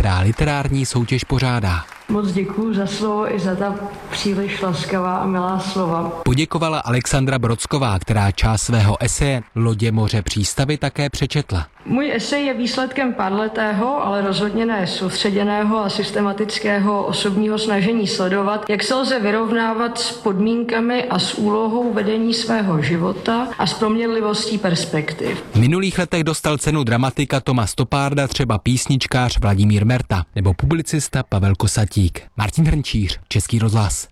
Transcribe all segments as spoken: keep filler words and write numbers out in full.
prá literární soutěž pořádá. Moc děkuju za slovo i za ta příliš laskavá a milá slova. Poděkovala Alexandra Brodsková, která část svého eseje Lodě, moře, přístavy také přečetla. Můj esej je výsledkem párletého, ale rozhodně ne soustředěného a systematického osobního snažení sledovat, jak se lze vyrovnávat s podmínkami a s úlohou vedení svého života a s proměnlivostí perspektiv. V minulých letech dostal cenu dramatika Toma Stopparda třeba písničkář Vladimír Merta nebo publicista Pavel Kosatík. Martin Hrnčíř, Český rozhlas.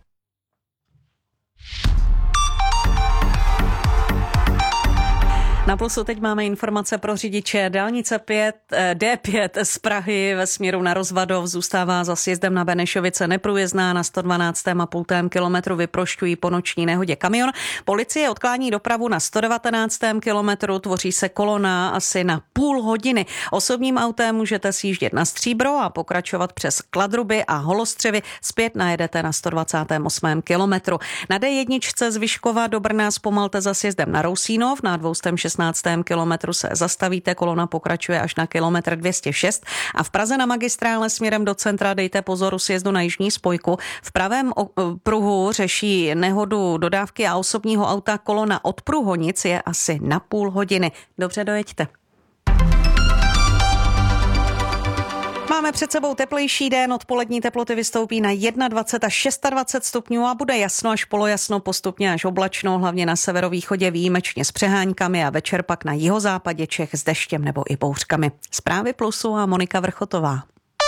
Na Plusu teď máme informace pro řidiče. Dálnice pět, D pět z Prahy ve směru na Rozvadov zůstává za sjezdem na Benešovice neprůjezdná. Na sto dvanáct a půl kilometru vyprošťují po noční nehodě kamion. Policie odklání dopravu na sto devatenáct kilometru, tvoří se kolona asi na půl hodiny. Osobním autem můžete sjíždět na Stříbro a pokračovat přes Kladruby a Holostřevy. Zpět najedete na sto dvacet osm kilometru. Na D jedna z Vyškova do Brna zpomalte za sjezdem na Rousínov. Na dvě stě šestnáct kilometru se zastavíte, kolona pokračuje až na kilometr dvě stě šest a v Praze na magistrále směrem do centra dejte pozor u sjezdu na jižní spojku. V pravém pruhu řeší nehodu dodávky a osobního auta, kolona od Průhonic je asi na půl hodiny. Dobře dojeďte. Máme před sebou teplejší den, odpolední teploty vystoupí na dvacet jedna až dvacet šest stupňů a bude jasno až polojasno, postupně až oblačno, hlavně na severovýchodě výjimečně s přeháňkami a večer pak na jihozápadě Čech s deštěm nebo i bouřkami. Zprávy Plusu a Monika Vrchotová.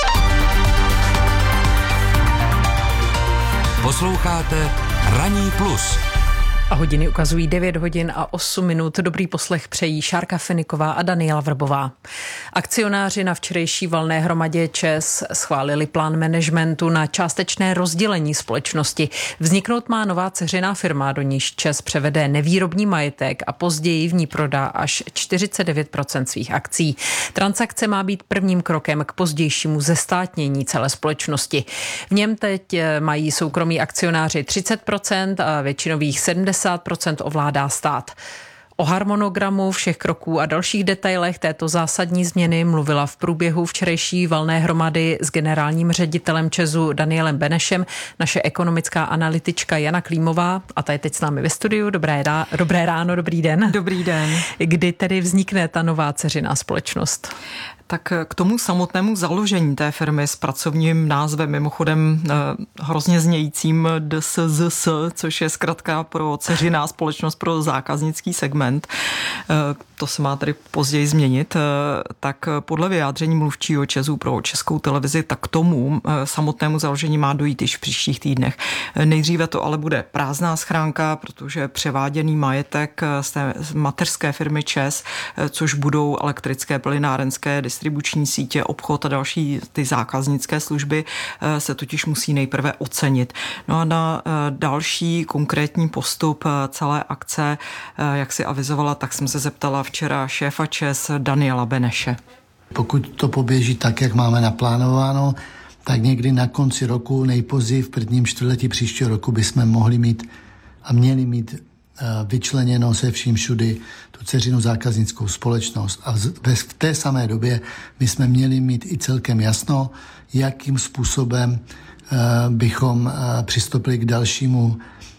Posloucháte Ranní plus. A hodiny ukazují devět hodin a osm minut. Dobrý poslech přejí Šárka Feniková a Daniela Vrbová. Akcionáři na včerejší valné hromadě ČEZ schválili plán managementu na částečné rozdělení společnosti. Vzniknout má nová dceřiná firma, do níž ČEZ převede nevýrobní majetek a později v ní prodá až čtyřicet devět procent svých akcí. Transakce má být prvním krokem k pozdějšímu zestátnění celé společnosti. V něm teď mají soukromí akcionáři třicet procent a většinových sedmdesát procent ovládá stát. O harmonogramu všech kroků a dalších detailech této zásadní změny mluvila v průběhu včerejší valné hromady s generálním ředitelem ČEZu Danielem Benešem naše ekonomická analytička Jana Klímová a ta je teď s námi ve studiu. Dobré, rá, dobré ráno, dobrý den. Dobrý den. Kdy tedy vznikne ta nová dceřiná společnost? Tak k tomu samotnému založení té firmy s pracovním názvem, mimochodem eh, hrozně znějícím D S Z S, což je zkratka pro dceřiná společnost pro zákaznický segment, eh, to se má tedy později změnit, eh, tak podle vyjádření mluvčího ČEZu pro Českou televizi, tak k tomu eh, samotnému založení má dojít již v příštích týdnech. Eh, nejdříve to ale bude prázdná schránka, protože převáděný majetek z té mateřské firmy ČEZ, eh, což budou elektrické, plynárenské, distribuční sítě, obchod a další ty zákaznické služby se totiž musí nejprve ocenit. No a na další konkrétní postup celé akce, jak si avizovala, tak jsem se zeptala včera šéfa ČEZ Daniela Beneše. Pokud to poběží tak, jak máme naplánováno, tak někdy na konci roku, nejpozději v prvním čtvrtletí příštího roku bychom mohli mít a měli mít vyčleněno se vším všudy tu dceřinou zákaznickou společnost. A v té samé době bychom měli mít i celkem jasno, jakým způsobem bychom přistoupili k dalšímu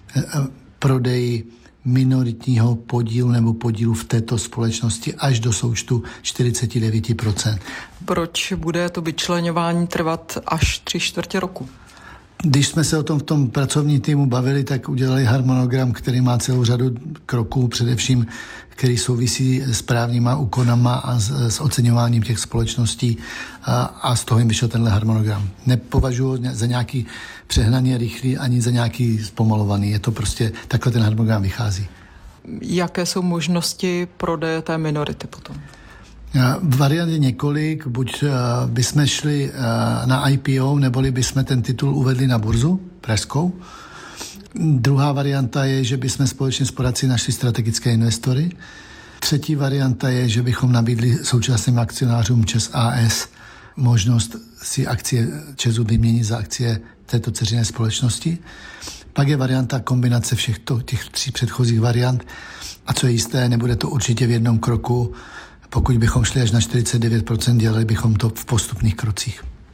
prodeji minoritního podílu nebo podílu v této společnosti až do součtu čtyřicet devět procent. Proč bude to vyčleňování trvat až tři čtvrtě roku? Když jsme se o tom v tom pracovním týmu bavili, tak udělali harmonogram, který má celou řadu kroků, především který souvisí s právníma úkonama a s, s oceňováním těch společností a, a z toho jim vyšel tenhle harmonogram. Nepovažuji za nějaký přehnaně rychlý ani za nějaký zpomalovaný. Je to prostě, takhle ten harmonogram vychází. Jaké jsou možnosti prodeje té minority potom? Variant je několik, buď bychom šli na I P O, neboli bychom ten titul uvedli na burzu pražskou. Druhá varianta je, že bychom společně s poradci našli strategické investory. Třetí varianta je, že bychom nabídli současným akcionářům ČEZ A S možnost si akcie ČEZu vyměnit za akcie této dceřiné společnosti. Pak je varianta kombinace všech to, těch tří předchozích variant. A co je jisté, nebude to určitě v jednom kroku. Pokud bychom šli až na čtyřicet devět procent, dělali bychom to v postupných krocích.